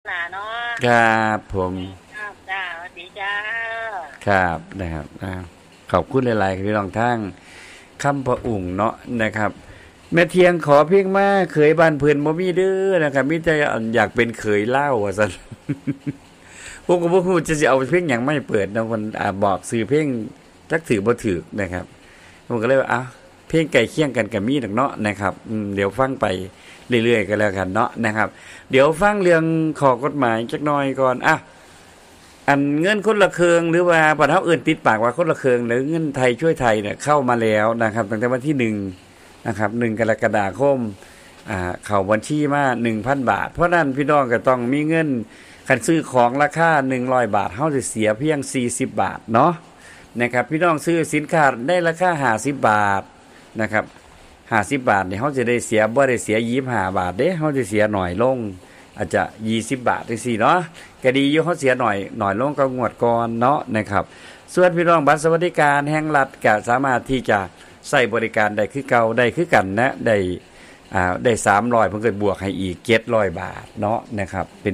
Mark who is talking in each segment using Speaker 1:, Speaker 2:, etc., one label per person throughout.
Speaker 1: นาเนาะ
Speaker 2: ครับผม
Speaker 1: ครับจ้าสวัสดีจ้า
Speaker 2: ครับนะครับขอบคุณหลายๆพี่น้องทั้งคำพระอุ่งเนาะนะครับแม่เทียงขอเพียงมาเขยบ้านเพิ่นบ่มีเด้อนะครับมีแต่อยากเป็นเขยเล่าว่าซั่นผมก็บ่ฮู้จะสิเอาเพลงหยังมาให้เปิดนะคนบอกชื่อเพลงจักถือบ่ถูกนะครับผมก็เลยว่าเพลงใกล้เคียงกันก็มีดอกเนาะนะครับเดี๋ยวฟังไปเรื่อยๆกันแล้วกันเนาะนะครับเดี๋ยวฟังเรื่องข้อกฎหมายจักหน่อยก่อนอันเงินคนละเครื่องหรือว่าประเทศอื่นติดปากว่าคนละเครื่องหรือเงินไทยช่วยไทยเนี่ยเข้ามาแล้วนะครับตั้งแต่วันที่1นะครับ1กรกฎาคมเข้าบัญชีมา 1,000 บาทเพราะนั้นพี่น้องก็ต้องมีเงินคันซื้อของราคา100บาทเฮาสิเสียเพียง40บาทเนาะนะครับพี่น้องซื้อสินค้าได้ราคา50บาทนะครับ50บาทนี่เฮาจะได้เสียบ่ได้เสีย25บาทเด้เฮาสิเสียน้อยลงอาจจะ20บาทจังซี่เนาะก็ดีอยู่เฮาเสียหน่อยลงก็งวดก่อนเนาะนะครับส่วนพี่น้องบัตรสวัสดิการแห่งรัฐก็สามารถที่จะใช้บริการได้คือเก่าได้คือกันนะได้300เพิ่นก็บวกให้อีก700บาทเนาะนะครับเป็น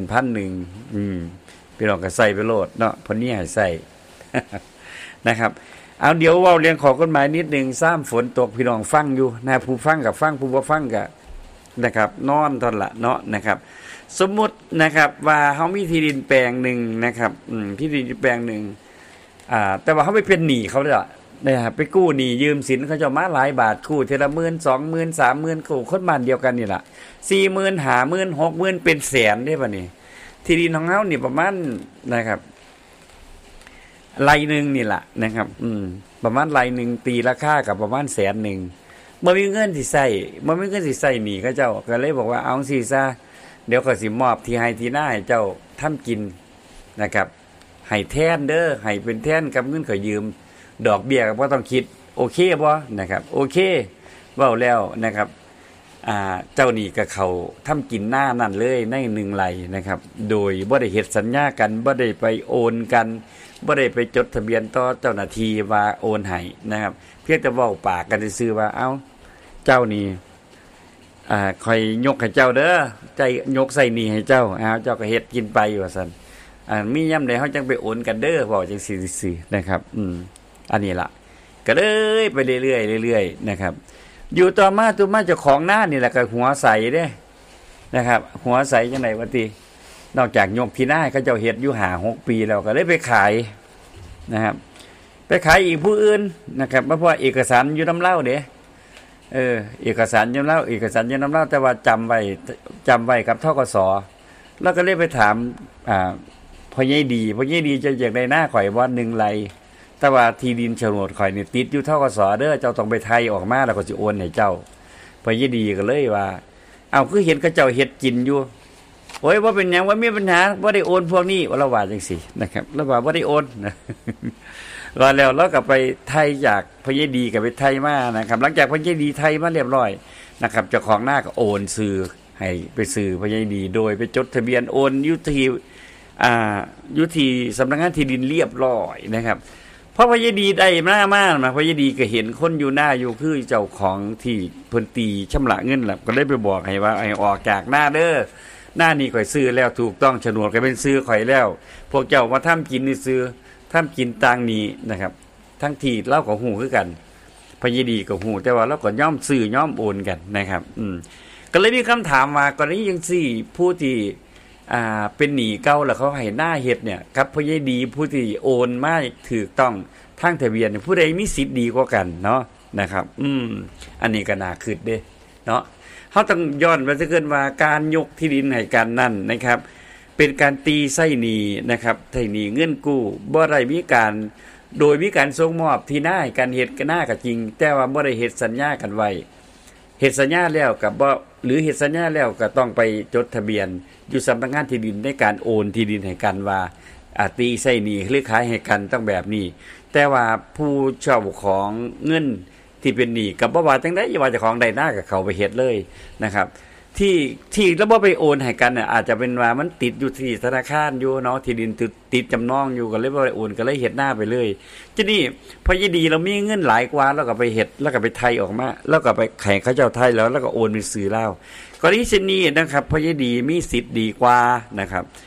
Speaker 2: 1,000 พี่น้องก็ใช้ไปโลดเนาะเพิ่นนี่ให้ใช้นะครับเอาเดี๋ยวเว้าเรื่องของกฎหมายนิดนึงซ้ำฝนตกพี่น้องฟังอยู่นะผู้ฟังกับฟังผู้บ่ฟังก็นะครับนอนตอนละเนาะนะครับสมมุตินะครับว่าเฮามีที่ดินแปลงนึงนะครับที่ดินแปลงนึงแต่ว่าเฮาไปเป็นหนี้เขาเด้อนะครับไปกู้หนี้ยืมสินเขาเจ้ามาหลายบาทกู้ทีละ10,000 20,000 30,000กู้คนบ้านเดียวกันนี่ล่ะ 40,000 50,000 60,000เป็นแสนเด้บัดนี้ที่ดินของเฮานี่ประมาณนะครับไร่นึงนี่ล่ะนะครับประมาณไร่นึงตีราคากับประมาณแสนนึงบ่มีเงินสิใช้หนี้เขาเจ้าก็เลยบอกว่าเอาจังซี่ซะเดี๋ยวก็สิมอบที่ให้ที่นาให้เจ้าทำกินนะครับให้แทนเด้อให้เป็นแทนกับเงินขอยืมดอกเบี้ยก็บ่ต้องคิดโอเคบ่นะครับโอเคเว้าแล้วนะครับเจ้านี่ก็เขาทำกินหน้านั่นเลยใน1ไร่นะครับโดยบ่ได้เฮ็ดสัญญากันบ่ได้ไปโอนกันบ่ได้ไปจดทะเบียนต่อเจ้าหน้าที่ว่าโอนให้นะครับเพียงแต่เว้าปากกันซื่อๆว่าเอ้าเจ้านี่ค่อยยกให้เจ้าเด้อใจยกใส่หนี้ให้เจ้าเจ้าก็เฮ็ดกินไปว่าซั่นมียามใดเฮาจังไปโอนกันเด้อเว้าจังซี่ซื่อๆนะครับอันนี้ล่ะก็เลยไปเรื่อยๆนะครับอยู่ต่อมาเจ้าของหน้านี่แหละก็หัวใสเด้นะครับหัวใสจังได๋ว่าตินอกจากยกที่หน้าเขาเจ้าเฮ็ดอยู่5-6 ปีแล้วก็เลยไปขายนะครับไปขายอีกผู้อื่นนะครับเพราะว่าเอกสารอยู่นำเล่าเด้เอกสารอยู่นำเล่าแต่ว่าจำไว้กับธกส.แล้วก็เลยไปถามพ่อใหญ่ดีจะอยากได้หน้าข่อยบ่1ไร่แต่ว่าที่ดินโฉนดข่อยนี่ติดอยู่ธกส.เด้อเจ้าต้องไปไทยออกมาแล้วก็สิโอนให้เจ้าพ่อใหญ่ดีก็เลยว่าคือเห็นเขาเจ้าเฮ็ดกินอยู่โอ้ยบ่เป็นหยังว่ามีปัญหาบ่ได้โอนพวกนี้ว่าเราว่าจังซี่นะครับแล้วว่าบ่ได้โอนนะว่าแล้วเราก็ไปไทยจากพ่อใหญ่ดีก็ไปไทยมานะครับหลังจากพ่อใหญ่ดีไทยมาเรียบร้อยนะครับเจ้าของหน้าก็โอนซื้อให้ไปซื้อพ่อใหญ่ดีโดยไปจดทะเบียนโอนอยู่ที่สำนักงานที่ดินเรียบร้อยนะครับเพราะพ่อใหญ่ดีได้มาพ่อใหญ่ดีก็เห็นคนอยู่หน้าอยู่คือเจ้าของที่เพิ่นตีชำระเงินแล้วก็เลยไปบอกให้ว่าให้ออกจากหน้าเด้อหน้านี้ข่อยซื้อแล้วถูกต้องโฉนดก็เป็นซื้อข่อยแล้วพวกเจ้ามาทำกินนี่ซื้อทำกินต่างนี้นะครับทั้งที่เล่าก็ฮู้คือกันพอใหญ่ดีก็ฮู้แต่ว่าเราก็ย่อมซื้อย่อมโอนกันนะครับก็เลยมีคำถามมากรณีจังซี่ผู้ที่เป็นหนี้เก่าแล้วเขาให้หน้าเฮ็ดเนี่ยครับพ่อใหญ่ดีผู้ที่โอนมาถูกต้องทางทะเบียนผู้ใดมีสิทธิ์ดีกว่ากันเนาะนะครับอันนี้ก็น่าคิดเด้เนาะเฮาต้องย้อนไปซะเกินว่าการยกที่ดินให้กันนั่นนะครับเป็นการตีไส้หนี้นะครับไส้หนี้เงินกู้บ่ได้มีการโดยมีการส่งมอบที่หน้าให้กันเฮ็ดกันหน้าก็จริงแต่ว่าบ่ได้เฮ็ดสัญญากันไว้เฮ็ดสัญญาแล้วก็บ่หรือเฮ็ดสัญญาแล้วก็ต้องไปจดทะเบียนอยู่สำนักงานที่ดินในการโอนที่ดินให้กันว่าตีไส้หนี้หรือขายให้กันต้องแบบนี้แต่ว่าผู้เจ้าของเงินที่เป็นหนี้ก็บ่ว่าจังได๋อย่าว่าเจ้าของได้หน้าก็เข้าไปเฮ็ดเลยนะครับที่แล้วบ่ไปโอนให้กันน่ะอาจจะเป็นว่ามันติดอยู่ที่ธนาคารอยู่เนาะที่ดินติดจำนองอยู่ก็เลยบ่ได้โอนก็เลยเฮ็ดหน้าไปเลยทีนี้พอยิดีเรามีเงินหลายกว่าแล้วก็ไปเฮ็ดแล้วก็ไปไทยออกมาแล้วก็ไปให้เขาเจ้าไทยแล้วก็โอนเป็นซื้อแล้วกรณีเช่นนี้นะครับพอยิดีมีสิทธิ์ดีกว่านะครับ